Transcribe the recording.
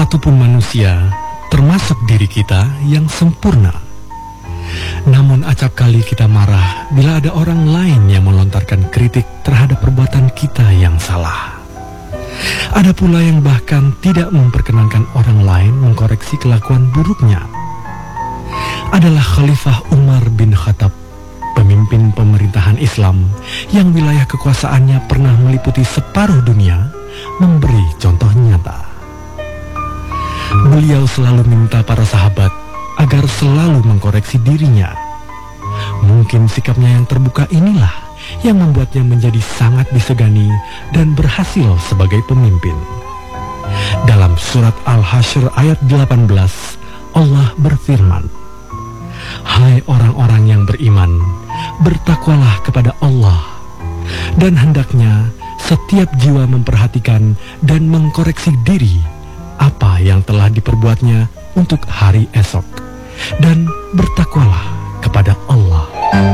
satupun manusia, termasuk diri kita, yang sempurna. Namun acap kali kita marah bila ada orang lain yang melontarkan kritik terhadap perbuatan kita yang salah. Ada pula yang bahkan tidak memperkenankan orang lain mengkoreksi kelakuan buruknya. Adalah Khalifah Umar bin Khattab, pemimpin pemerintahan Islam yang wilayah kekuasaannya pernah meliputi separuh dunia, memberi contoh nyata. Beliau selalu minta para sahabat agar selalu mengkoreksi dirinya. Mungkin sikapnya yang terbuka inilah yang membuatnya menjadi sangat disegani dan berhasil sebagai pemimpin. Dalam surat Al-Hasyr ayat 18, Allah berfirman, "Hai orang-orang yang beriman, bertakwalah kepada Allah, dan hendaknya setiap jiwa memperhatikan dan mengkoreksi diri apa yang telah diperbuatnya untuk hari esok, dan bertakwalah